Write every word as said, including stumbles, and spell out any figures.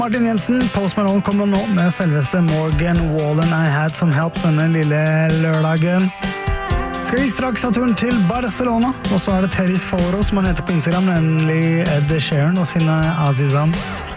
Martin Jensen, Post Malone kommer nå med selveste Morgan Wallen I Had Some Help denne lille lørdagen. Skal vi straks ha turen til Barcelona, og så er det Terry's Photo som han heter på Instagram, nemlig Ed Sheeran og sine Azizan.